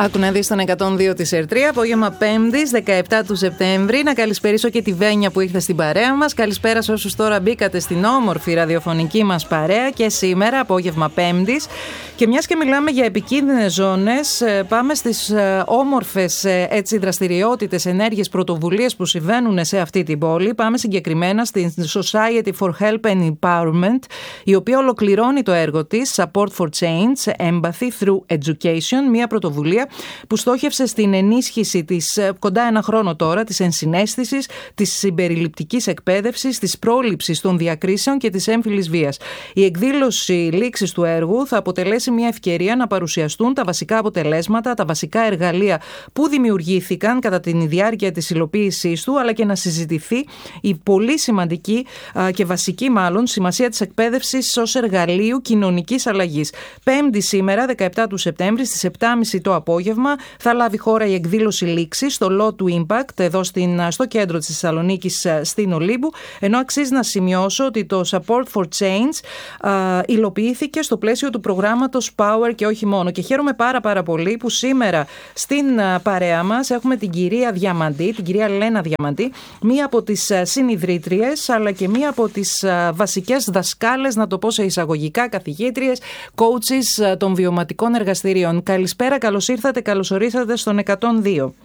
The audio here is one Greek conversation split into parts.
Άκου να δεις τον 102 της ΕΡΤΡΙΑ, απόγευμα 5ης, 17 του Σεπτέμβρη. Να καλησπερίσω και τη Βένια που ήρθε στην παρέα μας. Καλησπέρα σε όσους τώρα μπήκατε στην όμορφη ραδιοφωνική μας παρέα και σήμερα, απόγευμα 5ης. Και μιας και μιλάμε για επικίνδυνες ζώνες, πάμε στις όμορφες δραστηριότητες, ενέργειες, πρωτοβουλίες που συμβαίνουν σε αυτή την πόλη. Πάμε συγκεκριμένα στην Society for Help and Empowerment, η οποία ολοκληρώνει το έργο της Support for Change, Empathy through Education, μια πρωτοβουλία που στόχευσε στην ενίσχυση της, κοντά ένα χρόνο τώρα, της ενσυναίσθησης, της συμπεριληπτικής εκπαίδευσης, της πρόληψης των διακρίσεων και της έμφυλης βίας. Η εκδήλωση λήξης του έργου θα αποτελέσει μια ευκαιρία να παρουσιαστούν τα βασικά αποτελέσματα, τα βασικά εργαλεία που δημιουργήθηκαν κατά τη διάρκεια της υλοποίησής του, αλλά και να συζητηθεί η πολύ σημαντική και βασική σημασία της εκπαίδευσης ως εργαλείου κοινωνικής αλλαγής. Πέμπτη σήμερα, 17 του Σεπτέμβρη, στις 7.30 το απόγευμα, θα λάβει χώρα η εκδήλωση λήξης στο Law to Impact, εδώ στο κέντρο της Θεσσαλονίκης, στην Ολύμπου, ενώ αξίζει να σημειώσω ότι το Support for Change υλοποιήθηκε στο πλαίσιο του προγράμματος Power και όχι μόνο. Και χαίρομαι πάρα πολύ που σήμερα στην παρέα μας έχουμε την κυρία Διαμαντή, την κυρία Λένα Διαμαντή, μία από τις συνιδρύτριες, αλλά και μία από τις βασικές δασκάλες, να το πω σε εισαγωγικά, καθηγήτριες, coaches των βιωματικών εργαστηρίων. Καλησπέρα, καλώς ήρθατε, καλώς ορίσατε στον 102.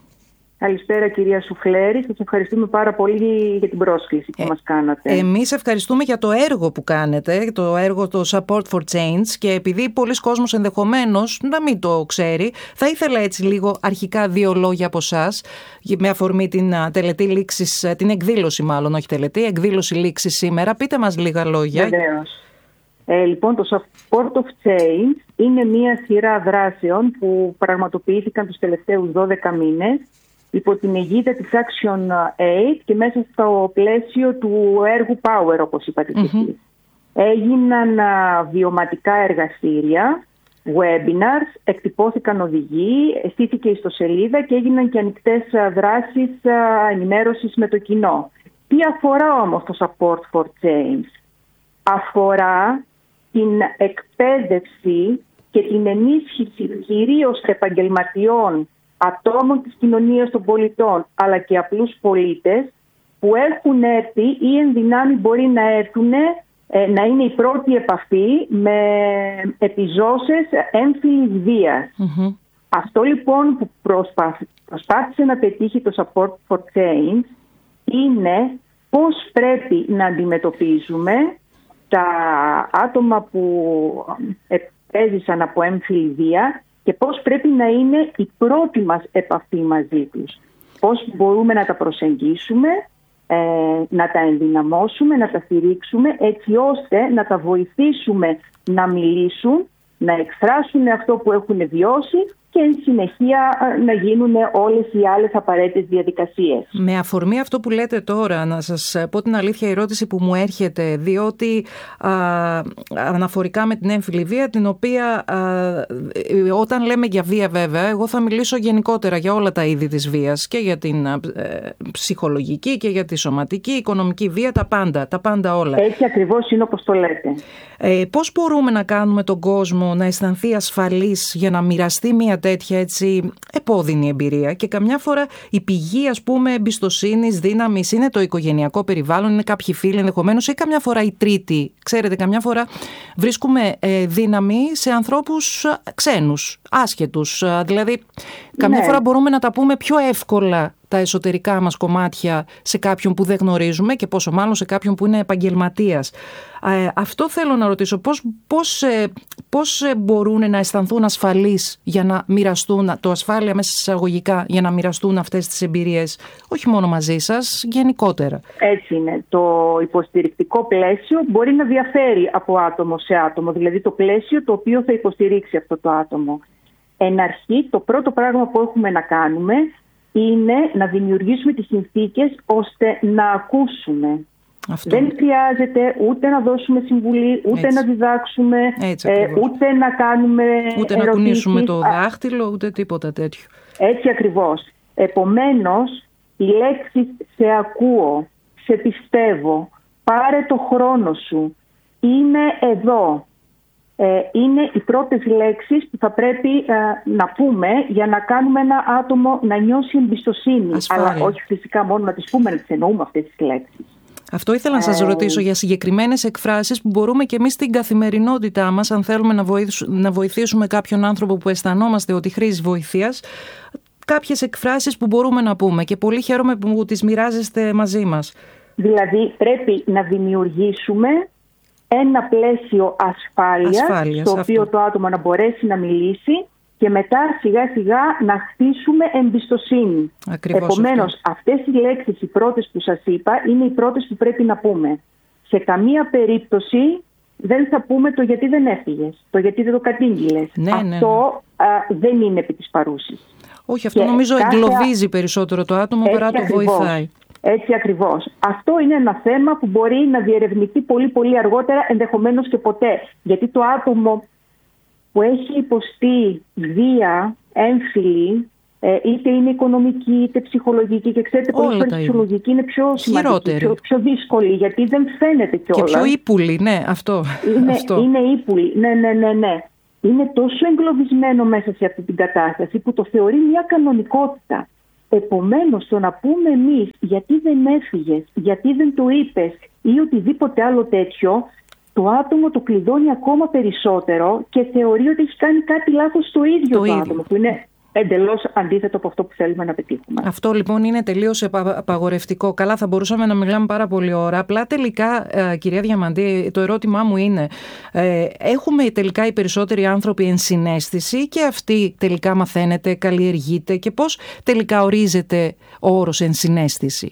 Καλησπέρα κυρία Σουφλέρη, σας ευχαριστούμε πάρα πολύ για την πρόσκληση που μας κάνατε. Εμείς ευχαριστούμε για το έργο που κάνετε, το έργο το Support for Change, και επειδή πολλοί κόσμος ενδεχομένως να μην το ξέρει, θα ήθελα έτσι λίγο αρχικά δύο λόγια από εσάς, με αφορμή την τελετή λήξης, την εκδήλωση μάλλον, όχι τελετή, εκδήλωση λήξης σήμερα. Πείτε μας λίγα λόγια. Βεβαίως. Λοιπόν, το Support of Change είναι μια σειρά δράσεων που πραγματοποιήθηκαν τους τελευταίους 12 μήνες υπό την αιγίδα της Action Aid και μέσα στο πλαίσιο του έργου Power, όπως είπατε και εσείς. Έγιναν βιωματικά εργαστήρια, webinars, εκτυπώθηκαν οδηγοί, στήθηκε ιστοσελίδα και έγιναν και ανοιχτές δράσεις ενημέρωσης με το κοινό. Τι αφορά όμως το Support for Change? Αφορά την εκπαίδευση και την ενίσχυση κυρίως επαγγελματιών, ατόμων της κοινωνίας των πολιτών, αλλά και απλούς πολίτες που έχουν έρθει ή εν δυνάμει μπορεί να έρθουν, να είναι η πρώτη επαφή με επιζώσες έμφυλης βίας. Αυτό λοιπόν που προσπάθησε να πετύχει το Support for Change είναι πώς πρέπει να αντιμετωπίζουμε τα άτομα που έζησαν από έμφυλη βία και πώς πρέπει να είναι η πρώτη μας επαφή μαζί τους. Πώς μπορούμε να τα προσεγγίσουμε, να τα ενδυναμώσουμε, να τα στηρίξουμε, έτσι ώστε να τα βοηθήσουμε να μιλήσουν, να εκφράσουν αυτό που έχουν βιώσει και εν συνεχεία να γίνουν όλες οι άλλες απαραίτητες διαδικασίες. Με αφορμή αυτό που λέτε τώρα, να σας πω την αλήθεια, η ερώτηση που μου έρχεται, διότι αναφορικά με την έμφυλη βία, την οποία όταν λέμε για βία βέβαια, εγώ θα μιλήσω γενικότερα για όλα τα είδη της βίας, και για την ψυχολογική και για τη σωματική, οικονομική βία, τα πάντα όλα. Έτσι ακριβώς είναι όπως το λέτε. Πώς μπορούμε να κάνουμε τον κόσμο να αισθανθεί ασφαλής για να μοιραστεί μια τέτοια έτσι επώδυνη εμπειρία? Και καμιά φορά η πηγή, ας πούμε, εμπιστοσύνης, δύναμης είναι το οικογενειακό περιβάλλον, είναι κάποιοι φίλοι ενδεχομένως, ή καμιά φορά η τρίτη. Ξέρετε, καμιά φορά βρίσκουμε δύναμη σε ανθρώπους ξένους, άσχετους. Δηλαδή, καμιά φορά μπορούμε να τα πούμε πιο εύκολα τα εσωτερικά μας κομμάτια σε κάποιον που δεν γνωρίζουμε, και πόσο μάλλον σε κάποιον που είναι επαγγελματίας. Αυτό θέλω να ρωτήσω, πώς μπορούν να αισθανθούν ασφαλείς για να μοιραστούν, το ασφάλεια μέσα εισαγωγικά, για να μοιραστούν αυτές τις εμπειρίες, όχι μόνο μαζί σας, γενικότερα? Έτσι είναι. Το υποστηρικτικό πλαίσιο μπορεί να διαφέρει από άτομο σε άτομο, δηλαδή το πλαίσιο το οποίο θα υποστηρίξει αυτό το άτομο. Εν αρχή, το πρώτο πράγμα που έχουμε να κάνουμε είναι να δημιουργήσουμε τις συνθήκες ώστε να ακούσουμε. Αυτό. Δεν χρειάζεται ούτε να δώσουμε συμβουλή, ούτε να διδάξουμε, ούτε να κάνουμε ούτε ερωτήσεις, να κουνήσουμε το δάχτυλο, ούτε τίποτα τέτοιο. Έτσι ακριβώς. Επομένως, οι λέξεις «σε ακούω», «σε πιστεύω», «πάρε το χρόνο σου», «είμαι εδώ», είναι οι πρώτες λέξεις που θα πρέπει να πούμε για να κάνουμε ένα άτομο να νιώσει εμπιστοσύνη. Ασφάλεια. Αλλά όχι φυσικά μόνο να τις πούμε, να τις εννοούμε αυτές τις λέξεις. Αυτό ήθελα να σας ρωτήσω για συγκεκριμένες εκφράσεις που μπορούμε και εμείς στην καθημερινότητά μας, αν θέλουμε να βοηθήσουμε κάποιον άνθρωπο που αισθανόμαστε ότι χρήζει βοήθειας, κάποιες εκφράσεις που μπορούμε να πούμε, και πολύ χαίρομαι που τις μοιράζεστε μαζί μας. Δηλαδή πρέπει να δημιουργήσουμε ένα πλαίσιο ασφάλειας στο οποίο το άτομο να μπορέσει να μιλήσει και μετά σιγά σιγά να χτίσουμε εμπιστοσύνη. Επομένως, αυτές οι λέξεις, οι πρώτες που σας είπα, είναι οι πρώτες που πρέπει να πούμε. Σε καμία περίπτωση δεν θα πούμε το γιατί δεν έφυγες, το γιατί δεν το κατήγγειλες. Αυτό δεν είναι επί της παρούσης. Όχι, αυτό νομίζω εγκλωβίζει περισσότερο το άτομο παρά το βοηθάει. Έτσι ακριβώς. Αυτό είναι ένα θέμα που μπορεί να διερευνηθεί πολύ πολύ αργότερα, ενδεχομένως και ποτέ. Γιατί το άτομο που έχει υποστεί βία έμφυλη, είτε είναι οικονομική είτε ψυχολογική, και ξέρετε πολλές φορές η ψυχολογική είναι πιο σημαντική, πιο δύσκολη, γιατί δεν φαίνεται κιόλας. Και πιο ύπουλη, ναι, αυτό. Είναι ύπουλη, ναι. Είναι τόσο εγκλωβισμένο μέσα σε αυτή την κατάσταση που το θεωρεί μια κανονικότητα. Επομένως, το να πούμε εμείς γιατί δεν έφυγες, γιατί δεν το είπες ή οτιδήποτε άλλο τέτοιο, το άτομο το κλειδώνει ακόμα περισσότερο και θεωρεί ότι έχει κάνει κάτι λάθος το ίδιο το άτομο, που είναι εντελώς αντίθετο από αυτό που θέλουμε να πετύχουμε. Αυτό λοιπόν είναι τελείως απαγορευτικό. Καλά, θα μπορούσαμε να μιλάμε πάρα πολλή ώρα. Απλά τελικά, κυρία Διαμαντή, το ερώτημά μου είναι, έχουμε τελικά οι περισσότεροι άνθρωποι ενσυναίσθηση, και αυτή τελικά μαθαίνεται, καλλιεργείται, και πώς τελικά ορίζεται ο όρος ενσυναίσθηση?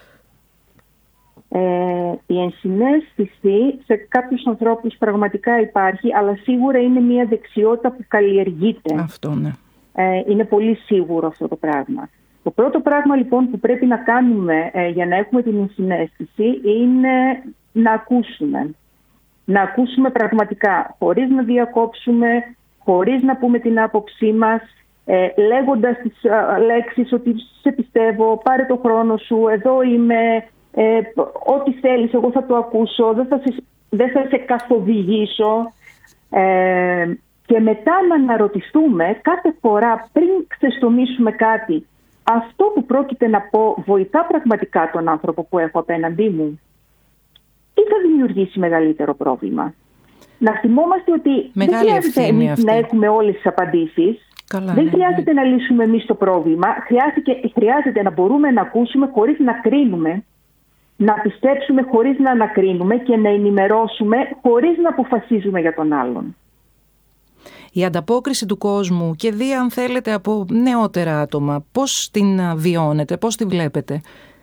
Η ενσυναίσθηση σε κάποιους ανθρώπους πραγματικά υπάρχει, αλλά σίγουρα είναι μια δεξιότητα που καλλιεργείται. Αυτό, ναι. Είναι πολύ σίγουρο αυτό το πράγμα. Το πρώτο πράγμα λοιπόν που πρέπει να κάνουμε για να έχουμε την ενσυναίσθηση είναι να ακούσουμε. Να ακούσουμε πραγματικά, χωρίς να διακόψουμε, χωρίς να πούμε την άποψή μας, λέγοντας τις λέξεις ότι σε πιστεύω, πάρε το χρόνο σου, εδώ είμαι, ό,τι θέλεις εγώ θα το ακούσω, δεν θα σε καθοδηγήσω. Και μετά να αναρωτηθούμε κάθε φορά πριν ξεστομίσουμε κάτι, αυτό που πρόκειται να πω βοηθά πραγματικά τον άνθρωπο που έχω απέναντί μου ή θα δημιουργήσει μεγαλύτερο πρόβλημα? Να θυμόμαστε ότι δεν χρειάζεται εμείς να έχουμε όλες τις απαντήσεις. Δεν χρειάζεται να λύσουμε εμείς το πρόβλημα. Χρειάζεται να μπορούμε να ακούσουμε χωρίς να κρίνουμε, να πιστέψουμε χωρίς να ανακρίνουμε και να ενημερώσουμε χωρίς να αποφασίζουμε για τον άλλον. Η ανταπόκριση του κόσμου, και δει αν θέλετε από νεότερα άτομα, πώς την βιώνετε, πώς την βλέπετε?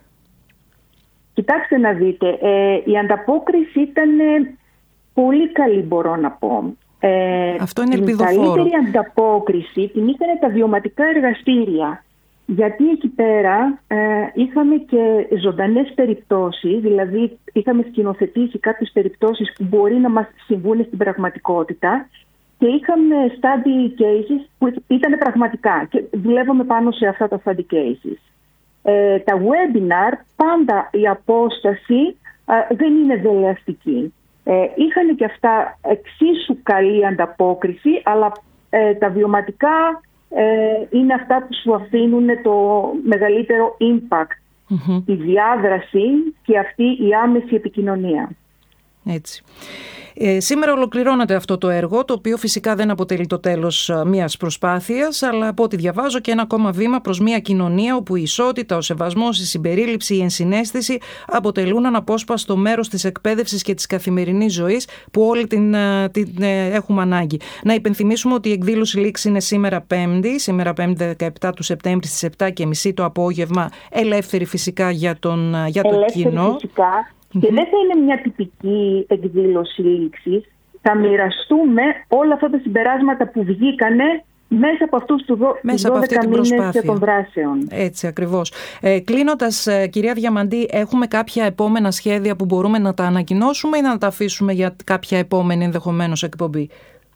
Κοιτάξτε να δείτε, η ανταπόκριση ήταν πολύ καλή, μπορώ να πω. Αυτό είναι ελπιδοφόρο. Η καλύτερη ανταπόκριση την είχαν τα βιωματικά εργαστήρια. Γιατί εκεί πέρα είχαμε και ζωντανές περιπτώσεις, δηλαδή είχαμε σκηνοθετήσει κάποιες περιπτώσεις που μπορεί να μας συμβούν στην πραγματικότητα, και είχαμε study cases που ήταν πραγματικά και δουλεύαμε πάνω σε αυτά τα study cases. Τα webinar, πάντα η απόσταση δεν είναι δελεαστική. Είχαν και αυτά εξίσου καλή ανταπόκριση, αλλά τα βιωματικά είναι αυτά που σου αφήνουν το μεγαλύτερο impact, η διάδραση και αυτή η άμεση επικοινωνία. Έτσι. Σήμερα ολοκληρώνεται αυτό το έργο, το οποίο φυσικά δεν αποτελεί το τέλος μιας προσπάθειας, αλλά από ό,τι διαβάζω και ένα ακόμα βήμα προς μια κοινωνία όπου η ισότητα, ο σεβασμός, η συμπερίληψη, η ενσυναίσθηση αποτελούν αναπόσπαστο μέρος της εκπαίδευσης και της καθημερινής ζωής που όλοι την έχουμε ανάγκη. Να υπενθυμίσουμε ότι η εκδήλωση λήξη είναι σήμερα Πέμπτη 17 του Σεπτέμβρη στις 7:30 το απόγευμα, ελεύθερη φυσικά για το κοινό. Φυσικά. Και δεν θα είναι μια τυπική εκδήλωση λήξης. Θα μοιραστούμε όλα αυτά τα συμπεράσματα που βγήκανε μέσα από αυτούς τους 12 μήνες των δράσεων. Έτσι ακριβώς. Κλείνοντας, κυρία Διαμαντή, έχουμε κάποια επόμενα σχέδια που μπορούμε να τα ανακοινώσουμε ή να τα αφήσουμε για κάποια επόμενη ενδεχομένως εκπομπή?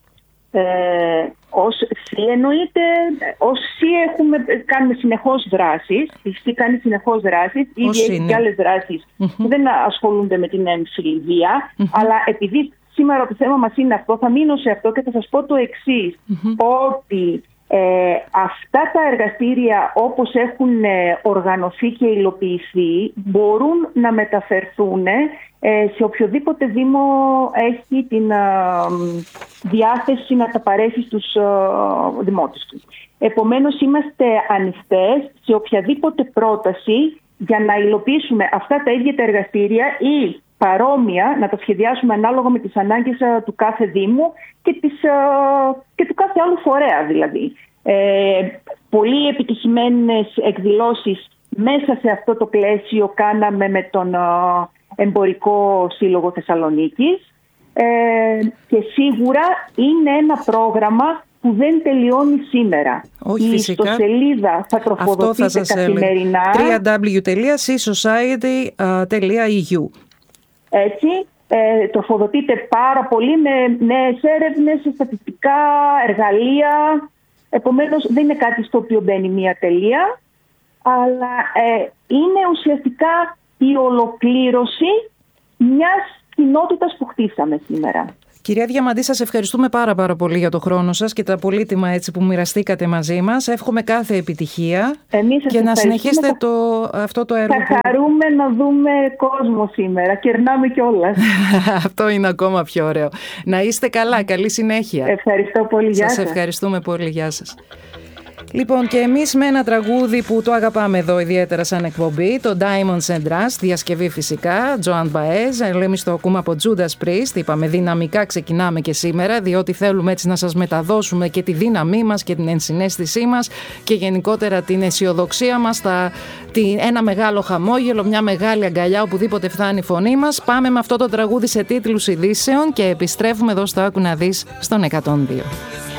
Εννοείται, όσοι κάνουμε συνεχώς δράσεις, η ΣΥ κάνει συνεχώς δράσεις, ήδη έχει και άλλες δράσεις που δεν ασχολούνται με την έμφυλη βία, αλλά επειδή σήμερα το θέμα μας είναι αυτό, θα μείνω σε αυτό και θα σας πω το εξής, ότι αυτά τα εργαστήρια όπως έχουν οργανωθεί και υλοποιηθεί μπορούν να μεταφερθούν σε οποιοδήποτε Δήμο έχει την διάθεση να τα παρέχει στους δημότες του. Επομένως είμαστε ανοιχτές σε οποιαδήποτε πρόταση για να υλοποιήσουμε αυτά τα ίδια τα εργαστήρια ή παρόμοια, να τα σχεδιάσουμε ανάλογα με τις ανάγκες του κάθε Δήμου και του κάθε άλλου φορέα δηλαδή. Πολύ επιτυχημένες εκδηλώσεις μέσα σε αυτό το πλαίσιο κάναμε με τον Εμπορικό Σύλλογο Θεσσαλονίκης και σίγουρα είναι ένα πρόγραμμα που δεν τελειώνει σήμερα. Όχι, η φυσικά. ιστοσελίδα θα τροφοδοτείται καθημερινά. www.sisociety.eu. Έτσι, τροφοδοτείται πάρα πολύ με νέες έρευνες, στατιστικά, εργαλεία. Επομένως δεν είναι κάτι στο οποίο μπαίνει μία τελεία, αλλά είναι ουσιαστικά η ολοκλήρωση μιας κοινότητας που χτίσαμε σήμερα. Κυρία Διαμαντή, σας ευχαριστούμε πάρα πολύ για το χρόνο σας και τα πολύτιμα έτσι που μοιραστήκατε μαζί μας. Εύχομαι κάθε επιτυχία και να συνεχίσετε αυτό το έργο. Θα χαρούμε να δούμε κόσμο σήμερα. Κερνάμε κιόλας. Αυτό είναι ακόμα πιο ωραίο. Να είστε καλά. Καλή συνέχεια. Ευχαριστώ πολύ. Γεια σας. Σας ευχαριστούμε πολύ. Γεια σας. Λοιπόν, και εμείς με ένα τραγούδι που το αγαπάμε εδώ ιδιαίτερα σαν εκπομπή, το Diamonds and Rust, διασκευή φυσικά, Joan Baez. Εμείς το ακούμε από Judas Priest. Είπαμε δυναμικά ξεκινάμε και σήμερα, διότι θέλουμε έτσι να σας μεταδώσουμε και τη δύναμή μας και την ενσυναίσθησή μας και γενικότερα την αισιοδοξία μας, ένα μεγάλο χαμόγελο, μια μεγάλη αγκαλιά οπουδήποτε φτάνει η φωνή μας. Πάμε με αυτό το τραγούδι σε τίτλους ειδήσεων και επιστρέφουμε εδώ στο Άκου να δεις στον 102.